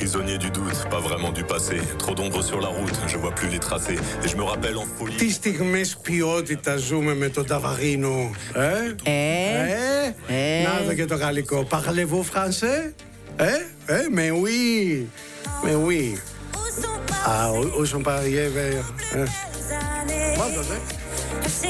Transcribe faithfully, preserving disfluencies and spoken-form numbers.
prisonnier du doute, pas vraiment du passé. Trop d'ombre sur la route, je vois plus les tracés. Et je me rappelle en folie. Τι στιγμές ποιότητα ζούμε με τον Ταβαρίνο. Ε, Ε, ε, να δω και το γαλλικό. Parlez-vous français? Ε, ε, mais oui, mais oui. Ah, où sont pariés, euh, euh. Bon,